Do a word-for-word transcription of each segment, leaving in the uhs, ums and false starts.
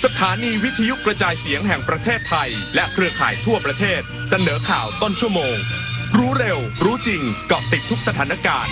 สถานีวิทยุกระจายเสียงแห่งประเทศไทยและเครือข่ายทั่วประเทศเสนอข่าวต้นชั่วโมงรู้เร็วรู้จริงเกาะติดทุกสถานการณ์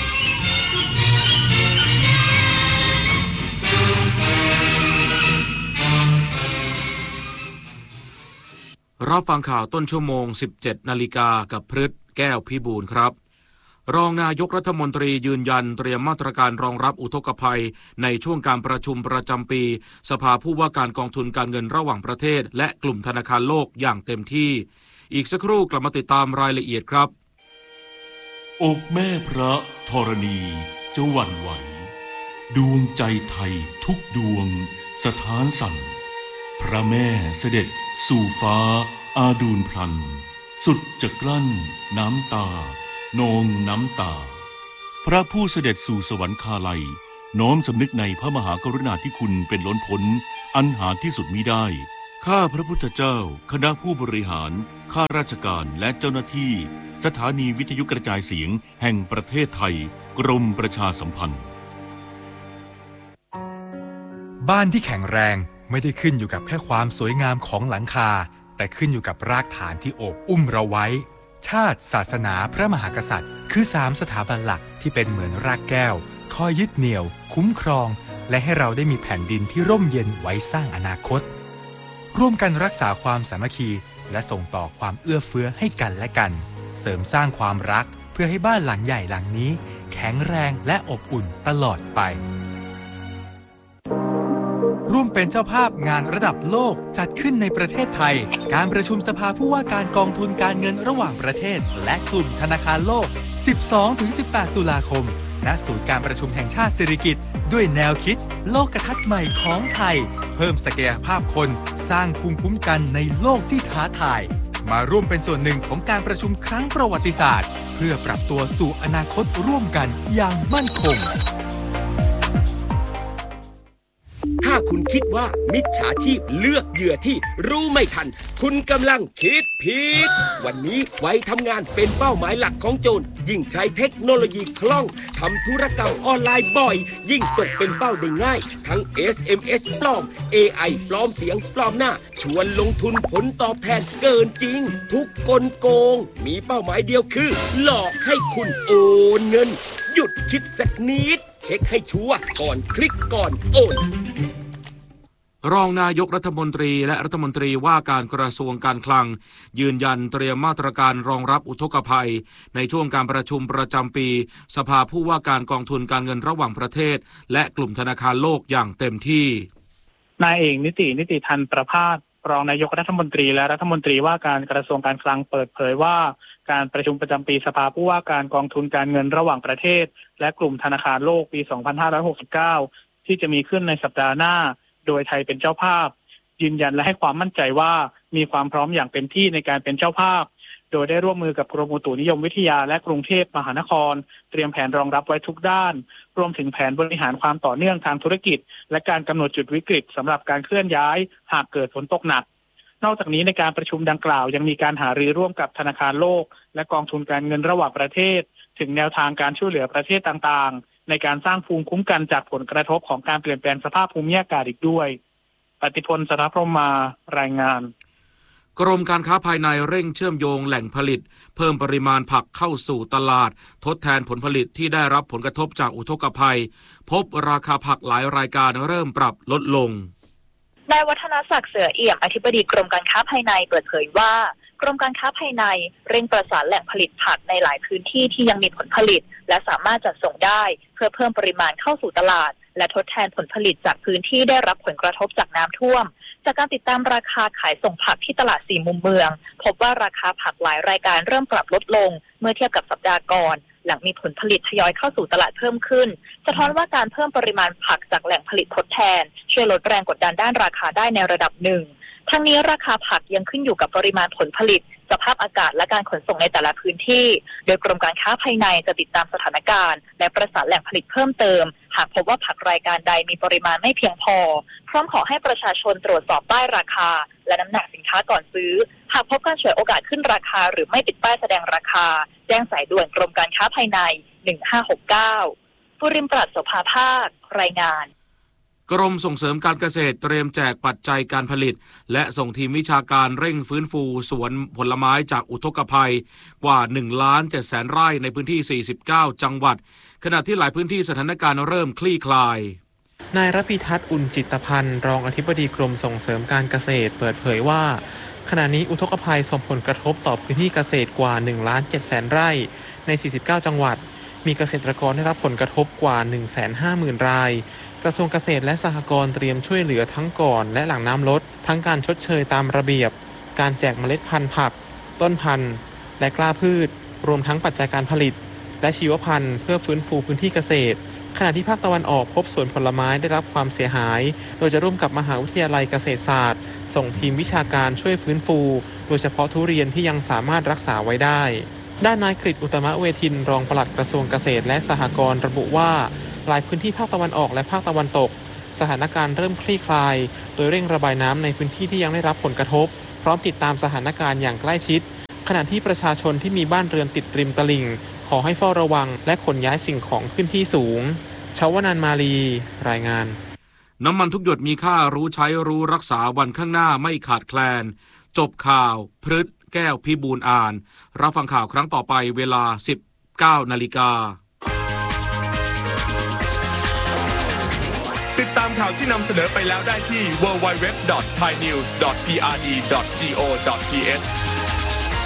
รับฟังข่าวต้นชั่วโมง สิบเจ็ดนาฬิกากับพฤทธิ์แก้วพิบูลครับรองนายกรัฐมนตรียืนยันเตรียมมาตรการรองรับอุทกภัยในช่วงการประชุมประจำปีสภาผู้ว่าการกองทุนการเงินระหว่างประเทศและกลุ่มธนาคารโลกอย่างเต็มที่อีกสักครู่กลับมาติดตามรายละเอียดครับอกแม่พระธรณีจะหวั่นไหวดวงใจไทยทุกดวงสถานสั่นพระแม่เสด็จสู่ฟ้าอาดูลพลันสุดจะกลั้นน้ำตานองน้ำตาพระผู้เสด็จสู่สวรรคาลัยน้อมสำนึกในพระมหากรุณาธิคุณเป็นล้นพ้นอันหาที่สุดมิได้ข้าพระพุทธเจ้าคณะผู้บริหารข้าราชการและเจ้าหน้าที่สถานีวิทยุกระจายเสียงแห่งประเทศไทยกรมประชาสัมพันธ์บ้านที่แข็งแรงไม่ได้ขึ้นอยู่กับแค่ความสวยงามของหลังคาแต่ขึ้นอยู่กับรากฐานที่โอบอุ้มเราไว้ชาติศาสนาพระมหากษัตริย์คือสามสถาบันหลักที่เป็นเหมือนรากแก้วคอยยึดเหนี่ยวคุ้มครองและให้เราได้มีแผ่นดินที่ร่มเย็นไว้สร้างอนาคตร่วมกันรักษาความสามัคคีและส่งต่อความเอื้อเฟื้อให้กันและกันเสริมสร้างความรักเพื่อให้บ้านหลังใหญ่หลังนี้แข็งแรงและอบอุ่นตลอดไปร่วมเป็นเจ้าภาพงานระดับโลกจัดขึ้นในประเทศไทยการประชุมสภาผู้ว่าการกองทุนการเงินระหว่างประเทศและกลุ่มธนาคารโลก สิบสองถึงสิบแปด ตุลาคมณศูนย์การประชุมแห่งชาติสิริกิติ์ด้วยแนวคิดโลกทัศน์ใหม่ของไทยเพิ่มศักยภาพคนสร้างภูมิคุ้มกันในโลกที่ท้าทายมาร่วมเป็นส่วนหนึ่งของการประชุมครั้งประวัติศาสตร์เพื่อปรับตัวสู่อนาคตร่วมกันอย่างมั่นคงถ้าคุณคิดว่ามิจฉาชีพเลือกเหยื่อที่รู้ไม่ทันคุณกำลังคิดผิดวันนี้ไว้ทำงานเป็นเป้าหมายหลักของโจรยิ่งใช้เทคโนโลยีคล่องทำธุรกรรมออนไลน์บ่อยยิ่งตกเป็นเป้าได้ง่ายทั้ง เอส เอ็ม เอส ปลอม เอ ไอ ปลอมเสียงปลอมหน้าชวนลงทุนผลตอบแทนเกินจริงทุกกลโกงมีเป้าหมายเดียวคือหลอกให้คุณโอนเงินหยุดคิดสักนิดเช็คให้ชัวร์ก่อนคลิกก่อนโอนรองนายกรัฐมนตรีและรัฐมนตรีว่าการกระทรวงการคลังยืนยันเตรียมมาตรการรองรับอุทกภัยในช่วงการประชุมประจำปีสภาผู้ว่าการกองทุนการเงินระหว่างประเทศและกลุ่มธนาคารโลกอย่างเต็มที่นายเอกนิตินิติธันประภาสรองนายกรัฐมนตรีและรัฐมนตรีว่าการกระทรวงการคลังเปิดเผยว่าการประชุมประจำปีสภาผู้ว่าการกองทุนการเงินระหว่างประเทศและกลุ่มธนาคารโลกปี สองพันห้าร้อยหกสิบเก้า ที่จะมีขึ้นในสัปดาห์หน้าโดยไทยเป็นเจ้าภาพยืนยันและให้ความมั่นใจว่ามีความพร้อมอย่างเต็มที่ในการเป็นเจ้าภาพโดยได้ร่วมมือกับกรมอุตุนิยมวิทยาและกรุงเทพมหานครเตรียมแผนรองรับไว้ทุกด้านรวมถึงแผนบริหารความต่อเนื่องทางธุรกิจและการกำหนดจุดวิกฤตสำหรับการเคลื่อนย้ายหากเกิดฝนตกหนักนอกจากนี้ในการประชุมดังกล่าวยังมีการหารือร่วมกับธนาคารโลกและกองทุนการเงินระหว่างประเทศถึงแนวทางการช่วยเหลือประเทศต่างๆในการสร้างภูมิคุ้มกันจากผลกระทบของการเปลี่ยนแปลงสภาพภูมิอากาศอีกด้วยปฏิพล สรพรหมมารายงานกรมการค้าภายในเร่งเชื่อมโยงแหล่งผลิตเพิ่มปริมาณผักเข้าสู่ตลาดทดแทนผลผลิตที่ได้รับผลกระทบจากอุทกภัยพบราคาผักหลายรายการเริ่มปรับลดลงนายวัฒนศักดิ์เสือเอี่ยมอธิบดีกรมการค้าภายในเปิดเผยว่ากรมการค้าภายในเร่งประสานแหล่งผลิตผักในหลายพื้นที่ที่ยังมีผลผลิตและสามารถจัดส่งได้เพื่อเพิ่มปริมาณเข้าสู่ตลาดและทดแทนผลผลิตจากพื้นที่ได้รับผลกระทบจากน้ำท่วมจากการติดตามราคาขายส่งผักที่ตลาดสี่มุมเมืองพบว่าราคาผักหลายรายการเริ่มปรับลดลงเมื่อเทียบกับสัปดาห์ก่อนหลังมีผลผลิตทยอยเข้าสู่ตลาดเพิ่มขึ้นสะท้อนว่าการเพิ่มปริมาณผักจากแหล่งผลิตทดแทนช่วยลดแรงกดดันด้านราคาได้ในระดับหนึ่งทั้งนี้ราคาผักยังขึ้นอยู่กับปริมาณผลผลิตสภาพอากาศและการขนส่งในแต่ละพื้นที่โดยกรมการค้าภายในจะติดตามสถานการณ์และประสานแหล่งผลิตเพิ่มเติมหากพบว่าผักรายการใดมีปริมาณไม่เพียงพอพร้อมขอให้ประชาชนตรวจสอบป้ายราคาและน้ำหนักสินค้าก่อนซื้อหากพบการฉวยโอกาสขึ้นราคาหรือไม่ติดป้ายแสดงราคาแจ้งสายด่วนกรมการค้าภายในหนึ่งห้าหกเก้า ปุริมปรัช โสภาภาครายงานกกรมส่งเสริมการเกษตรเตรียมแจกปัจจัยการผลิตและส่งทีมวิชาการเร่งฟื้นฟูสวนผลไม้จากอุทกภัยกว่า หนึ่งล้านเจ็ดแสน ไร่ในพื้นที่ สี่สิบเก้า จังหวัดขณะที่หลายพื้นที่สถานการณ์เริ่มคลี่คลายนายรพิทัศน์อุ่นจิตพันธ์รองอธิบดีกรมส่งเสริมการเกษตรเปิดเผยว่าขณะนี้อุทกภัยส่งผลกระทบต่อพื้นที่เกษตรกว่า หนึ่งล้านเจ็ดแสน ไร่ใน สี่สิบเก้า จังหวัดมีเกษตรกรได้รับผลกระทบกว่า หนึ่งแสนห้าหมื่น รายกระทรวงเกษตรและสหกรณ์เตรียมช่วยเหลือทั้งก่อนและหลังน้ำลดทั้งการชดเชยตามระเบียบการแจกเมล็ดพันธุ์ผักต้นพันธุ์และกล้าพืชรวมทั้งปัจจัยการผลิตและชีวพันธุ์เพื่อฟื้นฟูพื้นที่เกษตรขณะที่ภาคตะวันออกพบสวนผลไม้ได้รับความเสียหายโดยจะร่วมกับมหาวิทยาลัยเกษตรศาสตร์ส่งทีมวิชาการช่วยฟื้นฟูโดยเฉพาะทุเรียนที่ยังสามารถรักษาไว้ได้ด้านนายกฤษอุตมะเวทินรองปลัดกระทรวงเกษตรและสหกรณ์ระบุว่าหลายพื้นที่ภาคตะวันออกและภาคตะวันตกสถานการณ์เริ่มคลี่คลายโดยเร่งระบายน้ำในพื้นที่ที่ยังได้รับผลกระทบพร้อมติดตามสถานการณ์อย่างใกล้ชิดขณะที่ประชาชนที่มีบ้านเรือนติดริมตลิ่งขอให้เฝ้าระวังและขนย้ายสิ่งของขึ้นที่สูงชวนันท์มาลีรายงานน้ำมันทุกหยดมีค่ารู้ใช้รู้รักษาวันข้างหน้าไม่ขาดแคลนจบข่าวพฤษแก้วพิบูลอ่านรับฟังข่าวครั้งต่อไปเวลา สิบเก้า นาฬิกาติดตามข่าวที่นำเสนอไปแล้วได้ที่ ดับเบิลยู ดับเบิลยู ดับเบิลยู ดอท ไทยนิวส์ ดอท พี อาร์ ดี ดอท จี โอ ดอท ที เอช